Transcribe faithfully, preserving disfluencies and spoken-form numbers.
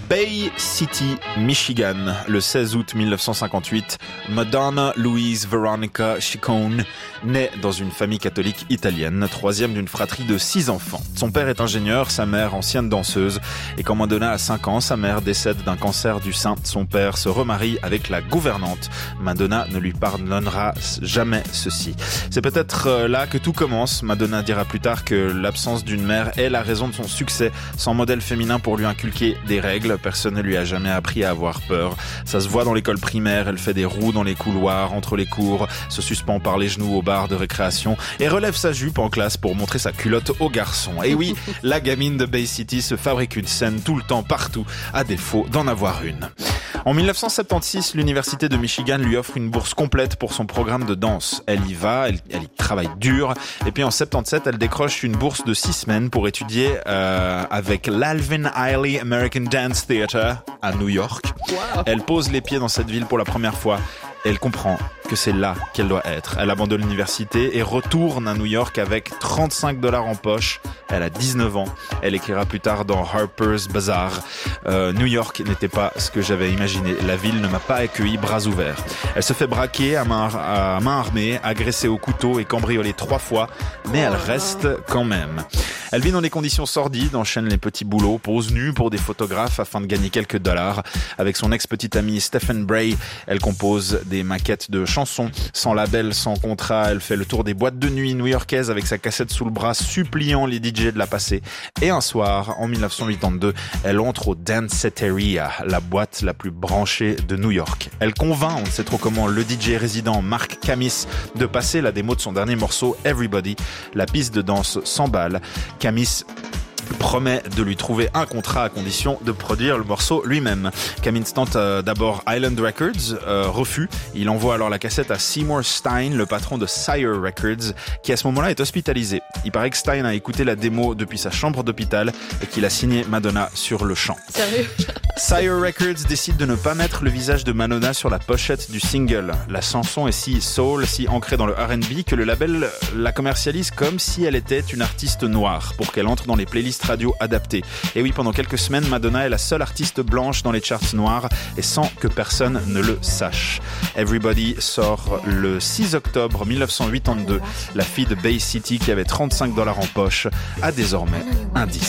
Bay City, Michigan, le seize août mille neuf cent cinquante-huit, Madonna Louise Veronica Ciccone naît dans une famille catholique italienne, troisième d'une fratrie de six enfants. Son père est ingénieur, sa mère ancienne danseuse, et quand Madonna a cinq ans, sa mère décède d'un cancer du sein. Son père se remarie avec la gouvernante. Madonna ne lui pardonnera jamais ceci. C'est peut-être là que tout commence. Madonna dira plus tard que l'absence d'une mère est la raison de son succès. Sans modèle féminin pour lui inculquer des règles, personne ne lui a jamais appris à avoir peur. Ça se voit dans l'école primaire, elle fait des roues dans les couloirs, entre les cours, se suspend par les genoux au bar de récréation et relève sa jupe en classe pour montrer sa culotte aux garçons. Et oui, la gamine de Bay City se fabrique une scène tout le temps, partout, à défaut d'en avoir une. En mille neuf cent soixante-seize, l'université de Michigan lui offre une bourse complète pour son programme de danse. Elle y va, elle, elle y travaille dur, et puis en soixante-dix-sept, elle décroche une bourse de six semaines pour étudier euh, avec l'Alvin Ailey American Dance Theatre à New York. Wow. Elle pose les pieds dans cette ville pour la première fois. Elle comprend que c'est là qu'elle doit être. Elle abandonne l'université et retourne à New York avec trente-cinq dollars en poche. Elle a dix-neuf ans. Elle écrira plus tard dans Harper's Bazaar. Euh, New York n'était pas ce que j'avais imaginé. La ville ne m'a pas accueilli bras ouverts. Elle se fait braquer à main, à main armée, agressée au couteau et cambriolée trois fois. Mais elle reste quand même. Elle vit dans des conditions sordides, enchaîne les petits boulots, pose nue pour des photographes afin de gagner quelques dollars. Avec son ex-petit ami Stephen Bray, elle compose des maquettes de chansons. Sans label, sans contrat, elle fait le tour des boîtes de nuit new-yorkaises avec sa cassette sous le bras, suppliant les D J de la passer. Et un soir, en mille neuf cent quatre-vingt-deux, elle entre au Danceteria, la boîte la plus branchée de New York. Elle convainc, on ne sait trop comment, le D J résident Mark Camis de passer la démo de son dernier morceau, Everybody. La piste de danse s'emballe. Camis promet de lui trouver un contrat à condition de produire le morceau lui-même. Camis tente euh, d'abord Island Records, euh, refus. Il envoie alors la cassette à Seymour Stein, le patron de Sire Records, qui à ce moment-là est hospitalisé. Il paraît que Stein a écouté la démo depuis sa chambre d'hôpital et qu'il a signé Madonna sur le champ. Sérieux ? Sire Records décide de ne pas mettre le visage de Madonna sur la pochette du single. La chanson est si soul, si ancrée dans le R and B que le label la commercialise comme si elle était une artiste noire pour qu'elle entre dans les playlists radio adaptées. Et oui, pendant quelques semaines, Madonna est la seule artiste blanche dans les charts noirs et sans que personne ne le sache. Everybody sort le six octobre mille neuf cent quatre-vingt-deux. La fille de Bay City qui avait trente-cinq dollars en poche a désormais un disque.